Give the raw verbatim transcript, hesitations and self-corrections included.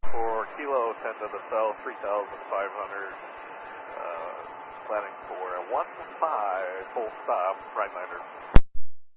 For Kilo ten to the south, three thousand five hundred, uh, planning for a one five full stop, right niner.